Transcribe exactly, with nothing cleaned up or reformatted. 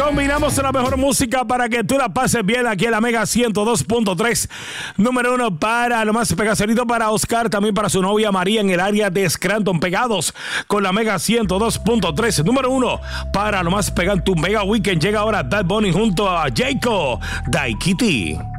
Combinamos la mejor música para que tú la pases bien aquí en la Mega ciento dos punto tres. Número uno para lo más pegacerito para Oscar, también para su novia María en el área de Scranton. Pegados con la Mega ciento dos punto tres. Número uno para lo más pegante. Tu Mega Weekend llega ahora Bad Bunny junto a Jacob Daikiti.